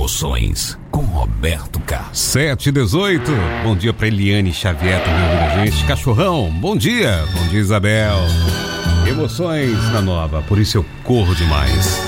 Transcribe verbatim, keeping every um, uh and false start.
Emoções, com Roberto Carlos. sete e dezoito. Bom dia pra Eliane Xavier também ouvindo a gente. Cachorrão, bom dia. Bom dia, Isabel. Emoções na Nova, por isso eu corro demais.